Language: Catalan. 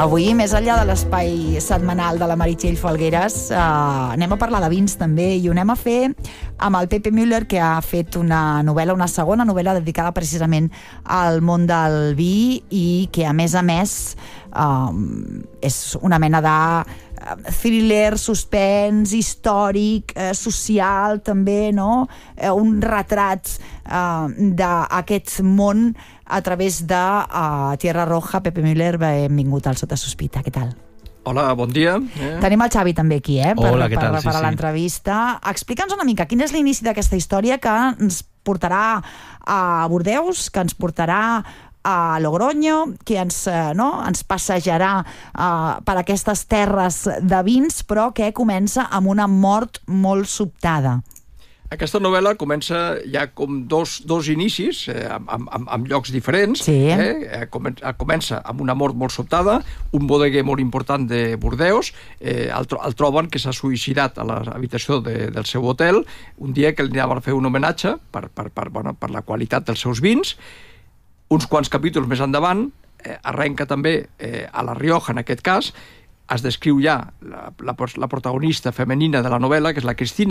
Avui, més enllà de l'espai setmanal de la Meritxell Falgueres, anem a parlar de vins també, i ho anem a fer amb el Pepe Müller, que ha fet una novel·la, una segona novel·la dedicada precisament al món del vi, i que a més és una mena de thriller, suspens, històric, social també, no? Un retrat d'aquest món a través de Tierra Roja. Pepe Müller, benvingut al Sota Sospita, què tal? Hola, bon dia. Tenim el Xavi també aquí, Hola, què tal? per l'entrevista. Explica'ns una mica, quin és l'inici d'aquesta història que ens portarà a Bordeus, que ens portarà a Logroño, que ens passejarà per aquestes terres de vins, però que comença amb una mort molt sobtada. Aquesta novel·la comença ja com dos inicis, amb llocs diferents. Sí. Comença amb una mort molt sobtada, un bodeguer molt important de Bordeus, el troben que s'ha suïcidat a l'habitació del seu hotel, un dia que li anaven a fer un homenatge per la qualitat dels seus vins. Uns quants capítols més endavant, arrenca també a La Rioja, en aquest cas, es descriu ja la protagonista femenina de la novel·la, que és la Cristina,